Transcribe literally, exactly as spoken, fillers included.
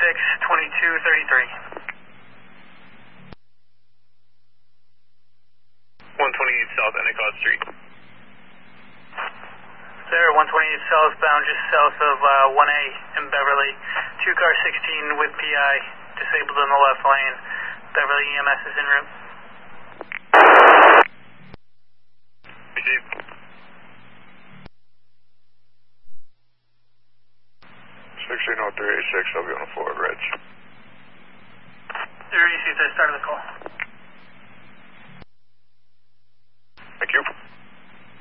six, twenty-two thirty-three. one twenty-eight South Endicott Street. Sir, one twenty-eight southbound, just south of uh, one A in Beverly. Two car sixteen with P I, disabled in the left lane. Beverly E M S is en route. Received. sixteen oh three eighty-six, I'll be on the floor at Reds. You received the start of the call. Thank you.